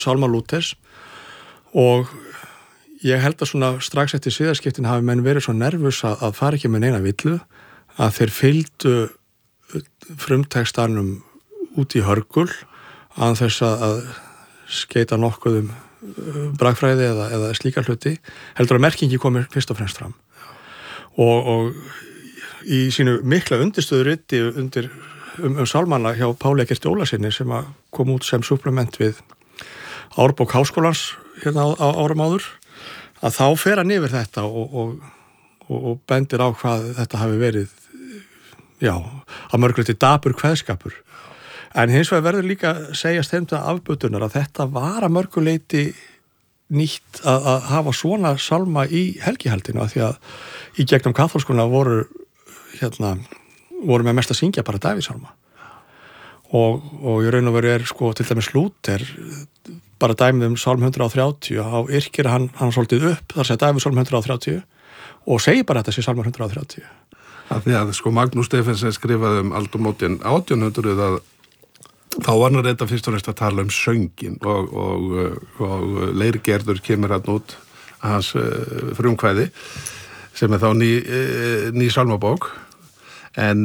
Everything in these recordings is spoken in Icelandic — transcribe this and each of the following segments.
sálma Lúthers og ég held að svona strax eftir siðaskiptin hafi menn verið svo nervus að fara ekki með neina villu að þeir fylgdu frumtextanum út í hörgul að þess að skeita nokkuð bragfræði eða slíka hluti heldur að merkingi komi fyrst og fremst fram og í sínu mikla undirstöðuriti sálmanna hjá Páli Eggerti Ólasyni sem að kom út sem supplement við árbók Háskólans hérna á árum áður að þá fer hann yfir þetta og bendir á hvað þetta hafi verið að mörguleyti dapur kveðskapur en hins vegar verður líka segjast þeim til afbötunar að þetta var að mörguleyti nýtt að hafa svona sálma í helgihaldinu af því að í gegnum kaþólskuna voru með mest að syngja bara Davíðssálma og í raun og veru sko til dæmis Lúther bara dæmið Sálm 130 á yrkir hann svolítið upp þar segir Davíð Sálm 130 og segir bara þetta sé Sálmur 130 af því að sko Magnús Stephensen skrifaði aldamótin 1800 að þá var hann reynda fyrst og næst að tala söngin og Leirgerður kemur hann út hans frumkvæði sem þá ný sálmabók en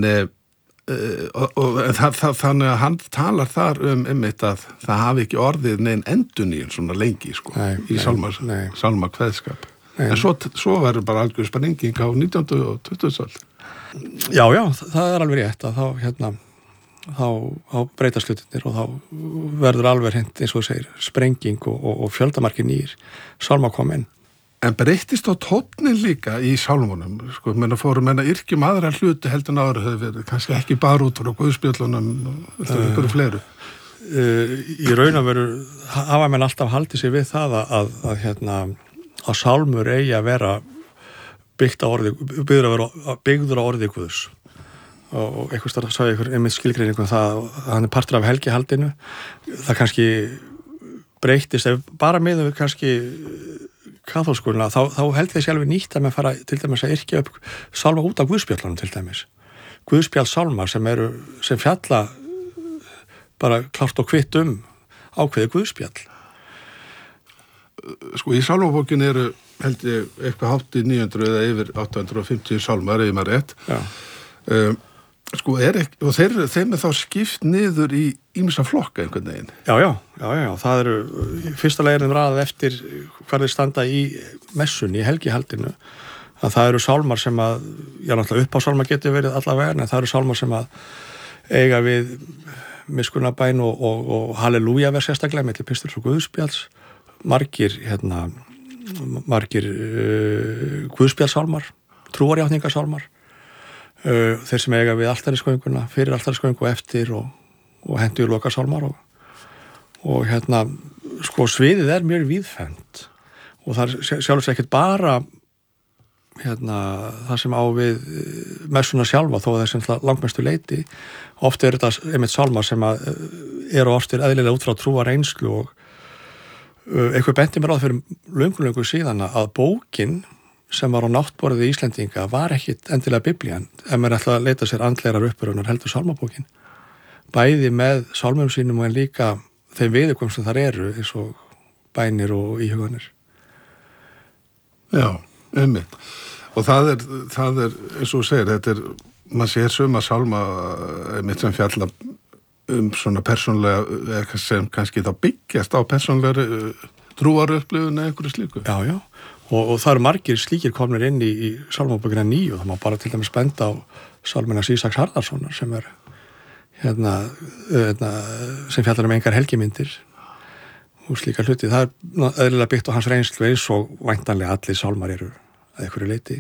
þannig að hann talar þar einmitt að það hafi ekki orðið neinn endurnýjun svona lengi sko í sálma kveðskap en svo verður bara algjör sprenging á 19. og 20. öld. Já, það alveg rétt að þá breytast hlutirnir og þá verður alveg hreint eins og þú segir sprenging og fjöldamarkir nýr sálma komin. En breyttist á tónnin líka í sálmunum, sko, fórum yrkjum aðra hluti heldur en áður hefur verið, kannski ekki bara út frá guðspjöllunum og einhverju fleiru. Í raun og veru hafa menn alltaf haldið sér við það að sálmur eigi að vera byggður á orði Guðs og eitthvað starf sagði ykkur einmitt skilgreiningum það að hann partur af helgihaldinu, það kannski breyttist bara með kannski kaþólskuna, þá held ég sjálfur nýtt að maður fara til dæmis að yrkja upp sálma út af Guðspjallunum til dæmis. Guðspjall sálma sem fjalla bara klárt og kvitt ákveðið Guðspjall. Sko í sálmabókin eru held ég eitthvað hátt í 900 eða yfir 850 sálmar ef maður rétt. Sko og þeim þá skipt niður í ýmsa flokka einhvern veginn. Já, það eru fyrsta leiðin raðað eftir hvar þeir standa í messunni, í helgihaldinu að það eru sálmar sem að náttúrulega uppásálmar getur verið allavega en það eru sálmar sem að eiga við miskunnarbæn og halleluja verð sérstaklega milli pistils og Guðspjalls margir Guðspjallsálmar trúarjátningasálmar þeir sem eiga við altarisgönguna, fyrir altarisgöngu og eftir og hendur lokasálmar og sko sviðið mjög víðfemt og það sjálfsagt ekkert bara það sem á við messuna sjálfa þó að þessum langmestu leiti oft þetta einmitt sálmar sem að eru oftir eðlilega út frá trúar reynslu og eitthvað benti mér á það fyrir löngu síðan að bókin sem var á náttborði Íslendinga var ekkit endilega biblían ef maður ætla að leita sér andlegar upprunar heldur sálmabókin bæði með sálmum sínum en líka þeim viðurkom sem þar eru eins og bænir og íhuganir. Já, einmitt. Og það er eins og þú segir, maður sér suma sálma einmitt sem fjalla svona persónlega sem kannski þá byggjast á persónlega trúarupplifun eða einhverju slíku. Já. Og það eru margir slíkir komnir inn í sálmabókina 9 og það má bara til dæmis benda á sálmina Ísaks Harðarssonar sem sem fjallar engar helgimyndir og slíka hluti. Það eðlilega byggt á hans reynslu eins og væntanlega allir sálmar eru að einhverju leyti.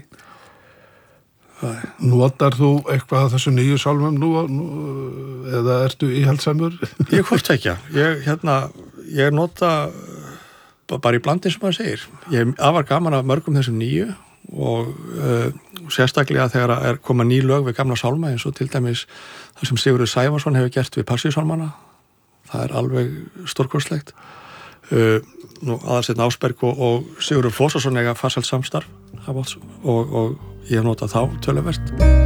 Notar þú eitthvað af þessu nýju sálmum nú eða ertu íhaldsamur? Ég hvort ekki. Ég nota bara í blandi sem maður segir. Ég afar gaman af mörgum þessum nýju og sérstaklega þegar koma ný lög við gamla sálma eins og til dæmis það sem Sigurður Sævarsson hefur gert við Passíusálmana. Það alveg stórkostlegt. Aðalsteinn Ásberg og Sigurður Flósason eiga farsælt samstarf og ég hef notað þá töluvert.